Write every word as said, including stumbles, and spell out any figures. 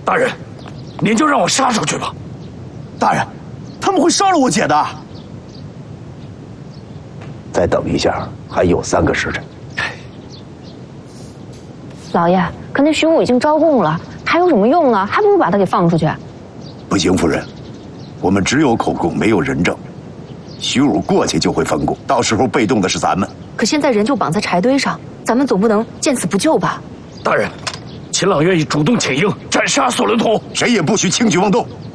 大人，您就让我杀出去吧。 大人，他们会烧了我姐的。 再等一下，还有三个时辰。 老爷，可那徐武已经招供了，还有什么用呢？还不如把他给放出去。 不行，夫人，我们只有口供，没有人证。徐武过去就会翻供，到时候被动的是咱们。 可现在人就绑在柴堆上，咱们总不能见死不救吧？ 大人，秦朗愿意主动请缨，斩杀索伦图， 谁也不许轻举妄动。